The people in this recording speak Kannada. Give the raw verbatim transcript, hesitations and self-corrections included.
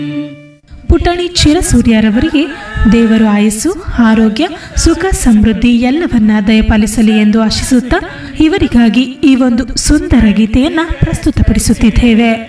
ಪುಟಾಣಿ ಚಿರಸೂರ್ಯರವರಿಗೆ ದೇವರು ಆಯಸ್ಸು ಆರೋಗ್ಯ ಸುಖ ಸಮೃದ್ಧಿ ಎಲ್ಲವನ್ನ ದಯಪಾಲಿಸಲಿ ಎಂದು ಆಶಿಸುತ್ತಾ ಇವರಿಗಾಗಿ ಈ ಒಂದು ಸುಂದರ ಗೀತೆಯನ್ನ ಪ್ರಸ್ತುತಪಡಿಸುತ್ತಿದ್ದೇವೆ.